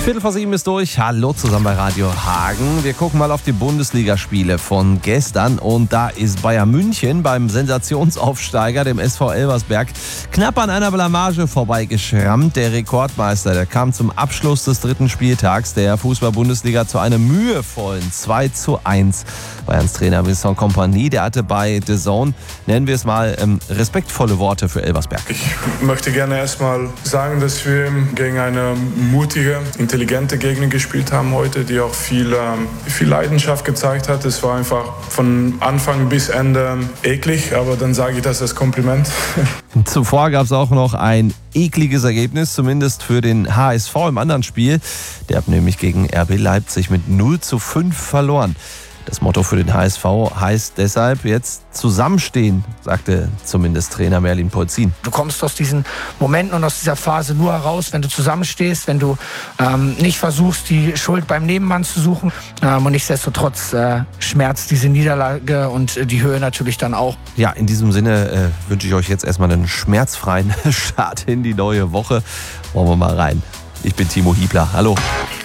7:15 ist durch. Hallo zusammen bei Radio Hagen. Wir gucken mal auf die Bundesligaspiele von gestern. Und da ist Bayern München beim Sensationsaufsteiger, dem SV Elversberg, knapp an einer Blamage vorbeigeschrammt. Der Rekordmeister, der kam zum Abschluss des dritten Spieltags der Fußball-Bundesliga zu einem mühevollen 2:1. Bayerns Trainer Vincent Kompany, der hatte bei The Zone, nennen wir es mal, respektvolle Worte für Elversberg. Ich möchte gerne erstmal sagen, dass wir gegen eine mutige, intelligente Gegner gespielt haben heute, die auch viel Leidenschaft gezeigt hat. Es war einfach von Anfang bis Ende eklig, aber dann sage ich das als Kompliment. Zuvor gab es auch noch ein ekliges Ergebnis, zumindest für den HSV im anderen Spiel. Der hat nämlich gegen RB Leipzig mit 0:5 verloren. Das Motto für den HSV heißt deshalb jetzt zusammenstehen, sagte zumindest Trainer Merlin Polzin. Du kommst aus diesen Momenten und aus dieser Phase nur heraus, wenn du zusammenstehst, wenn du nicht versuchst, die Schuld beim Nebenmann zu suchen. Und nichtsdestotrotz schmerzt diese Niederlage und die Höhe natürlich dann auch. Ja, in diesem Sinne wünsche ich euch jetzt erstmal einen schmerzfreien Start in die neue Woche. Wollen wir mal rein. Ich bin Timo Hiebler. Hallo.